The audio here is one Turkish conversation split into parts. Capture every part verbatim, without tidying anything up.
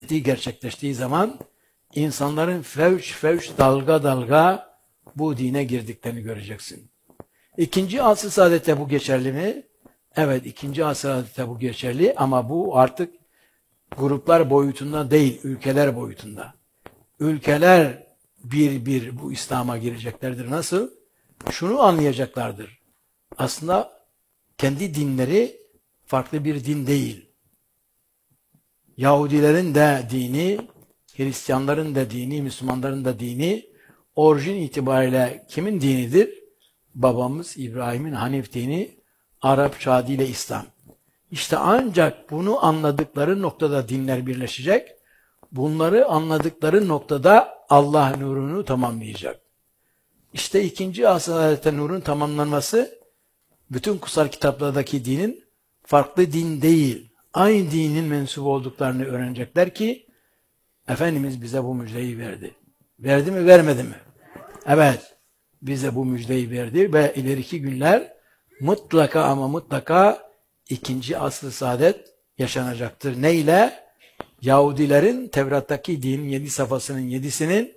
sünneti gerçekleştiği zaman insanların fevç fevç dalga dalga bu dine girdiklerini göreceksin. İkinci asr-ı saadette bu geçerli mi? Evet, ikinci asr-ı saadette bu geçerli ama bu artık gruplar boyutunda değil, ülkeler boyutunda. Ülkeler bir bir bu İslam'a gireceklerdir. Nasıl? Şunu anlayacaklardır. Aslında kendi dinleri farklı bir din değil. Yahudilerin de dini, Hristiyanların da dini, Müslümanların da dini orijin itibariyle kimin dinidir? Babamız İbrahim'in Hanif dini, Arapça adıyla İslam. İşte ancak bunu anladıkları noktada dinler birleşecek. Bunları anladıkları noktada Allah nurunu tamamlayacak. İşte ikinci asr-ı nurun tamamlanması bütün kutsal kitaplardaki dinin farklı din değil, aynı dinin mensup olduklarını öğrenecekler ki Efendimiz bize bu müjdeyi verdi. Verdi mi, vermedi mi? Evet, bize bu müjdeyi verdi ve ileriki günler mutlaka ama mutlaka ikinci asr-ı saadet yaşanacaktır. Ne ile? Yahudilerin Tevrat'taki dinin yedi safhasının yedisinin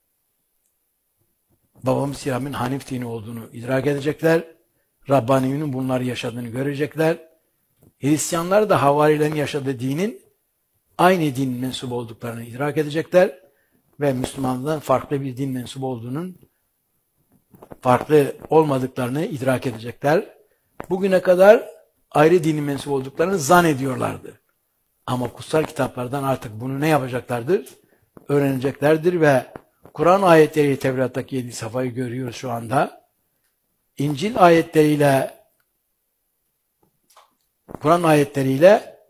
babamız İbrahim'in Hanif dini olduğunu idrak edecekler. Rabbani'nin bunları yaşadığını görecekler. Hristiyanlar da havarilerin yaşadığı dinin aynı din mensubu olduklarını idrak edecekler. Ve Müslümanlardan farklı bir din mensubu olduğunun farklı olmadıklarını idrak edecekler. Bugüne kadar ayrı dinin mensubu olduklarını zannediyorlardı. Ama kutsal kitaplardan artık bunu ne yapacaklardır? Öğreneceklerdir ve Kur'an ayetleriyle Tevrat'taki yedi safhayı görüyoruz şu anda. İncil ayetleriyle Kur'an ayetleriyle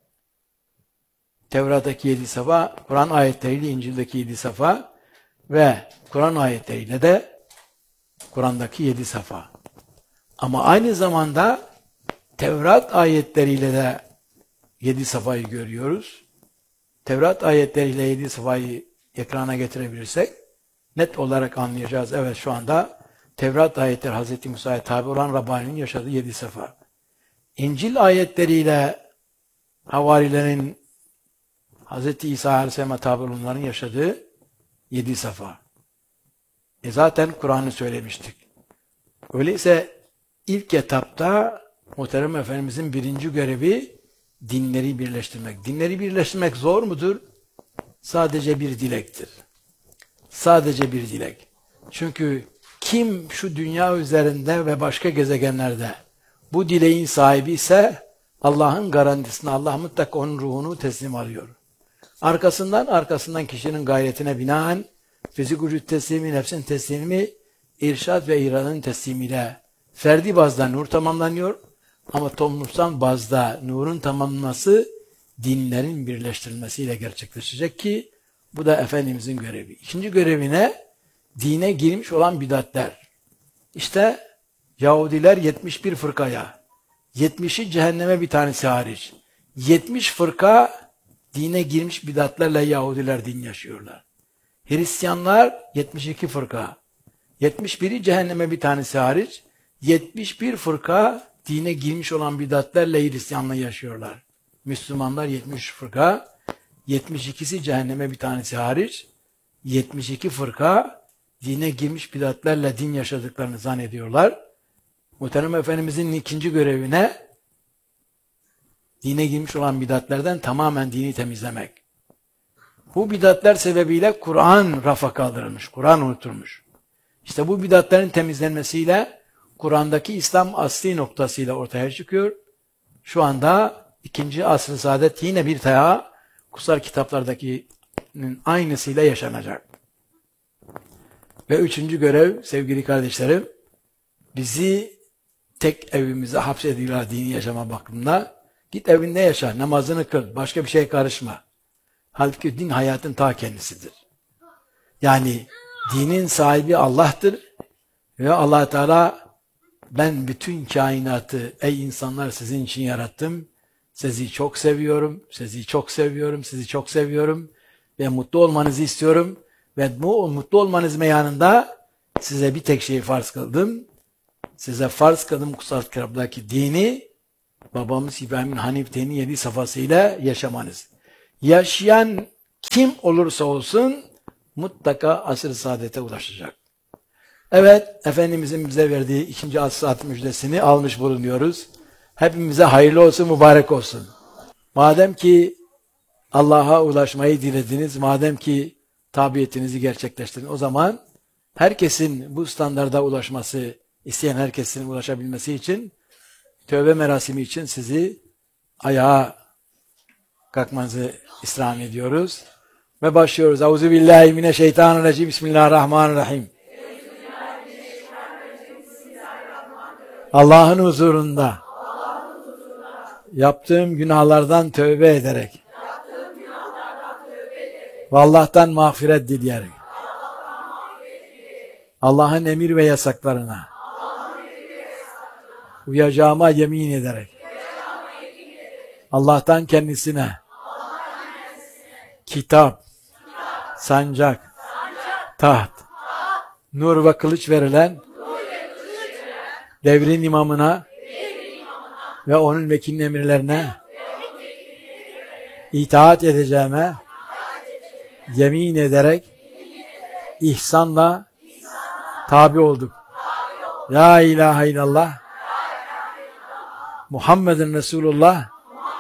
Tevrat'taki yedi safa, Kur'an ayetleriyle İncil'deki yedi safa ve Kur'an ayetleriyle de Kur'an'daki yedi safa. Ama aynı zamanda Tevrat ayetleriyle de yedi safayı görüyoruz. Tevrat ayetleriyle yedi safayı ekrana getirebilirsek net olarak anlayacağız. Evet, şu anda Tevrat ayetleri Hazreti Musa'ya tabi olan Rabbani'nin yaşadığı yedi safa. İncil ayetleriyle havarilerin Hazreti İsa Aleyhisselam'a tabi olanların yaşadığı yedi safa. E zaten Kur'an'ı söylemiştik. Öyleyse ilk etapta Muhterem Efendimizin birinci görevi dinleri birleştirmek. Dinleri birleştirmek zor mudur? Sadece bir dilektir. Sadece bir dilek. Çünkü kim şu dünya üzerinde ve başka gezegenlerde bu dileğin sahibi ise Allah'ın garantisini, Allah mutlaka onun ruhunu teslim alıyor. Arkasından arkasından kişinin gayretine binaen fizik vücut teslimi, nefsin teslimi, irşad ve iradenin teslimiyle ferdi bazda nur tamamlanıyor. Ama toplumsal bazda nurun tamamlanması dinlerin birleştirilmesiyle gerçekleşecek ki bu da Efendimizin görevi. İkinci görevine dine girmiş olan bidatler. İşte Yahudiler yetmiş bir fırkaya, yetmişi cehenneme bir tanesi hariç. yetmiş fırka dine girmiş bidatlerle Yahudiler din yaşıyorlar. Hristiyanlar yetmiş iki fırka, yetmiş biri cehenneme bir tanesi hariç, yetmiş bir fırka dine girmiş olan bidatlerle Hristiyanla yaşıyorlar. Müslümanlar yetmiş üç fırka, yetmiş ikisi cehenneme bir tanesi hariç, yetmiş iki fırka dine girmiş bidatlerle din yaşadıklarını zannediyorlar. Muhterem Efendimizin ikinci görevine dine girmiş olan bidatlerden tamamen dini temizlemek. Bu bidatler sebebiyle Kur'an rafa kaldırılmış, Kur'an unutulmuş. İşte bu bidatlerin temizlenmesiyle Kur'an'daki İslam asli noktasıyla ortaya çıkıyor. Şu anda ikinci asr-ı saadet yine bir daha kutsal kitaplardakinin aynısıyla yaşanacak. Ve üçüncü görev sevgili kardeşlerim, bizi tek evimize hapsediyorlar dini yaşama bakımında. Git evinde yaşa, namazını kıl, başka bir şey karışma. Halbuki din hayatın ta kendisidir. Yani dinin sahibi Allah'tır ve Allah Teala ben bütün kainatı ey insanlar sizin için yarattım. Sizi çok seviyorum, sizi çok seviyorum, sizi çok seviyorum ve mutlu olmanızı istiyorum. Ve bu mutlu olmanız meyanında size bir tek şeyi farz kıldım. Size farz kıldım kutsal kitaptaki dini, babamız İbrahim'in Hanif dini yedi safhasıyla yaşamanız. Yaşayan kim olursa olsun mutlaka asr-ı saadete ulaşacak. Evet, Efendimizin bize verdiği ikinci asr-ı saadet müjdesini almış bulunuyoruz. Hepimize hayırlı olsun, mübarek olsun. Madem ki Allah'a ulaşmayı dilediniz, madem ki tabiyetinizi gerçekleştirin, o zaman herkesin bu standarda ulaşması, isteyen herkesin ulaşabilmesi için, tövbe merasimi için sizi ayağa kalkmanızı istirham ediyoruz. Ve başlıyoruz. Euzubillahimineşşeytanirracim. Bismillahirrahmanirrahim. Allah'ın huzurunda yaptığım günahlardan tövbe ederek ve Allah'tan mağfiret dileyerek Allah'ın emir ve yasaklarına uyacağıma yemin ederek Allah'tan kendisine kitap, sancak, taht, nur ve kılıç verilen devrin imamına ve onun vekilinin emirlerine itaat edeceğime yemin ederek ihsanla tabi olduk. La ilahe illallah Muhammedun Resulullah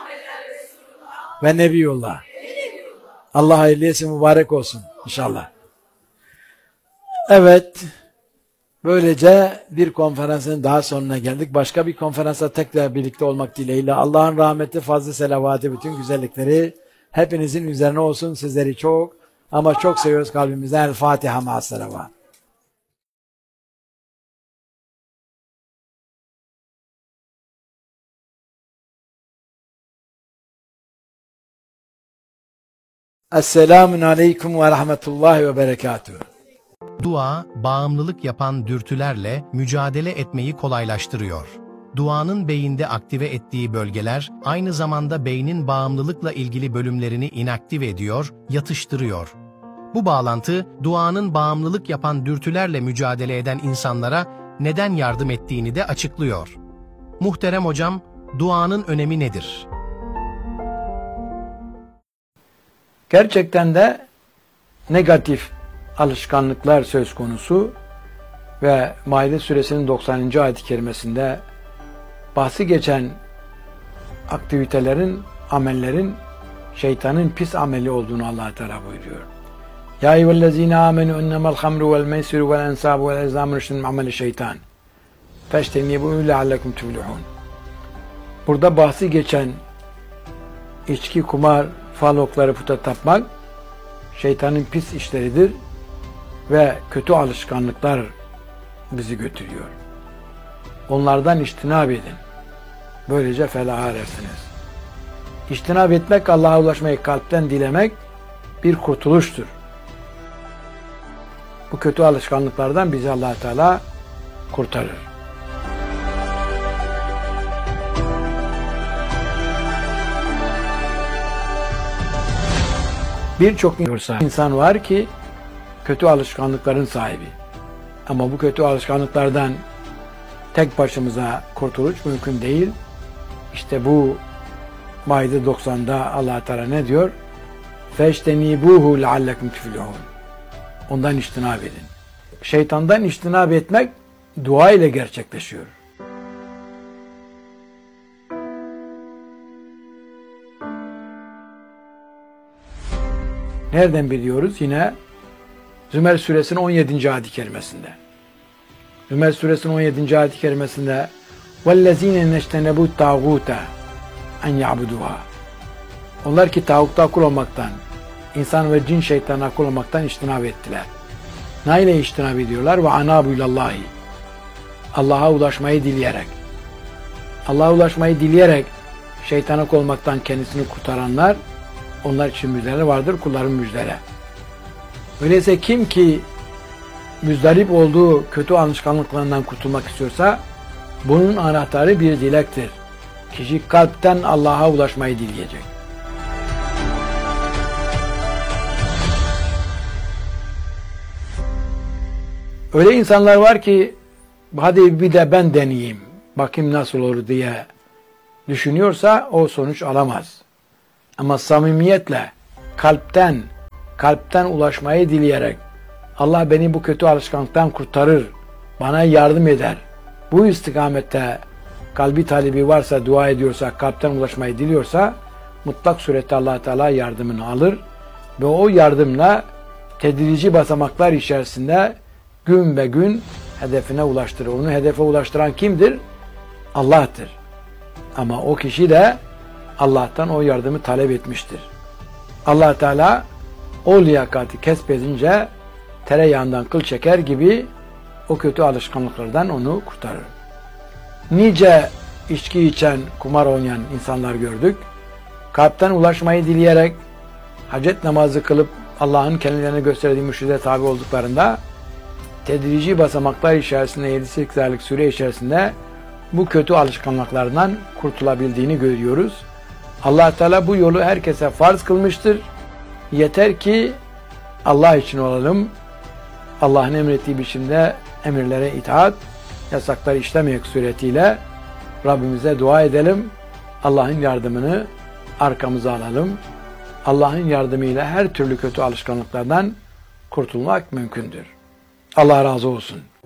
ve Nebiyullah. Allah hayırlı etsin, mübarek olsun inşallah. Evet, böylece bir konferansın daha sonuna geldik. Başka bir konferansa tekrar birlikte olmak dileğiyle Allah'ın rahmeti, fazla selavatı, bütün güzellikleri hepinizin üzerine olsun. Sizleri çok ama çok seviyoruz kalbimizden. El Fatiha ma'as selavat. Esselamun aleyküm ve rahmetullahi ve berekatuhu. Dua, bağımlılık yapan dürtülerle mücadele etmeyi kolaylaştırıyor. Duanın beyinde aktive ettiği bölgeler, aynı zamanda beynin bağımlılıkla ilgili bölümlerini inaktive ediyor, yatıştırıyor. Bu bağlantı, duanın bağımlılık yapan dürtülerle mücadele eden insanlara neden yardım ettiğini de açıklıyor. Muhterem hocam, duanın önemi nedir? Gerçekten de negatif alışkanlıklar söz konusu ve Maide suresinin doksanıncı ayet-i kerimesinde bahsi geçen aktivitelerin, amellerin şeytanın pis ameli olduğunu Allah Teala buyuruyor. Ya eyyühellezine amenu innemel hamru vel meysiru vel ensabu vel ezlamu rüştün min ameli şeytan. Feştenibû leallekum tuflihûn. Burada bahsi geçen içki, kumar, fal okları, puta tapmak şeytanın pis işleridir ve kötü alışkanlıklar bizi götürüyor. Onlardan içtinab edin. Böylece felaha erersiniz. İçtinab etmek, Allah'a ulaşmayı kalpten dilemek bir kurtuluştur. Bu kötü alışkanlıklardan bizi Allah Teala kurtarır. Birçok insan var ki kötü alışkanlıkların sahibi. Ama bu kötü alışkanlıklardan tek başımıza kurtuluş mümkün değil. İşte bu Maide doksan'da Allah Teala ne diyor? Feştenibuhu leallekum tuflihûn. Ondan içtinab edin. Şeytandan içtinab etmek dua ile gerçekleşiyor. Nereden biliyoruz? Yine Zümer suresinin on yedinci ayet-i kerimesinde. Zümer suresinin on yedinci ayet-i kerimesinde وَالَّذ۪ينَ نَجْتَنَبُوا التَّاغُوتَ اَنْ يَعْبُدُوهَا. Onlar ki tağutta kul olmaktan, insan ve cin şeytanına kul olmaktan içtinab ettiler. Neyle içtinab ediyorlar? وَعَنَابُ اللّٰهِ. Allah'a ulaşmayı dileyerek. Allah'a ulaşmayı dileyerek şeytana kul olmaktan kendisini kurtaranlar, onlar için müjdeler vardır, kulların müjdeleri. Öyleyse kim ki müzdarip olduğu kötü alışkanlıklarından kurtulmak istiyorsa, bunun anahtarı bir dilektir. Kişi kalpten Allah'a ulaşmayı dileyecek. Öyle insanlar var ki, hadi bir de ben deneyeyim, bakayım nasıl olur diye düşünüyorsa o sonuç alamaz. Ama samimiyetle kalpten, kalpten ulaşmayı dileyerek, Allah beni bu kötü alışkanlıktan kurtarır, bana yardım eder. Bu istikamette kalbi talebi varsa, dua ediyorsa, kalpten ulaşmayı diliyorsa, mutlak surette Allah Teala yardımını alır ve o yardımla tedrici basamaklar içerisinde gün be gün hedefine ulaştırır. Onu hedefe ulaştıran kimdir? Allah'tır. Ama o kişi de Allah'tan o yardımı talep etmiştir. Allah Teala o liyakati kesbedince tereyağından kıl çeker gibi o kötü alışkanlıklardan onu kurtarır. Nice içki içen, kumar oynayan insanlar gördük. Kalpten ulaşmayı dileyerek hacet namazı kılıp Allah'ın kendilerine gösterdiği mürşide tabi olduklarında tedrici basamaklar içerisinde yedi sekiz aylık süre içerisinde bu kötü alışkanlıklardan kurtulabildiğini görüyoruz. Allah Teala bu yolu herkese farz kılmıştır. Yeter ki Allah için olalım. Allah'ın emrettiği biçimde emirlere itaat, yasakları işlemek suretiyle Rabbimize dua edelim. Allah'ın yardımını arkamıza alalım. Allah'ın yardımıyla her türlü kötü alışkanlıklardan kurtulmak mümkündür. Allah razı olsun.